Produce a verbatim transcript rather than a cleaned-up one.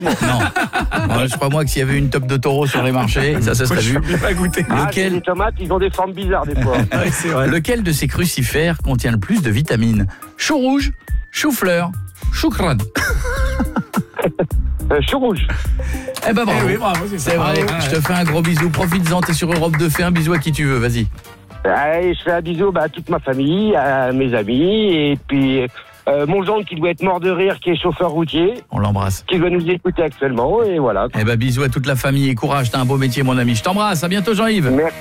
Non. Moi, je crois moi que s'il y avait une top de taureau sur les marchés, ça, ça serait vu. Pas goûter. Ah, Lequel- les tomates, ils ont des formes bizarres des fois. Ouais, c'est vrai. Lequel de ces crucifères contient le plus de vitamines? Chou rouge, chou-fleur, chou-crade. Euh, chou rouge. Eh ben bravo. Eh oui, bravo, c'est ça. C'est vrai, Bravo. je te fais un gros bisou. Profites-en, t'es sur Europe deux, fais un bisou à qui tu veux, vas-y. Allez, je fais un bisou bah, à toute ma famille, à mes amis, et puis euh, mon gendre qui doit être mort de rire, qui est chauffeur routier, On l'embrasse. qui doit nous écouter actuellement, et voilà. Eh ben bisous à toute la famille et courage, t'as un beau métier mon ami. Je t'embrasse, à bientôt Jean-Yves. Merci.